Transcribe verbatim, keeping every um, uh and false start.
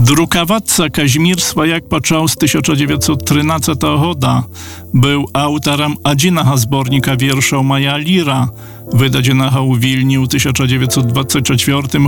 Drukavatca Kazimír Svajak počal z tysiąc dziewięćset trynадцятого года. Był autorem одного zbornika wierszów Maja Lira, wydadzienego w Wilnie w tysiąc dziewięćset dwudziestym czwartym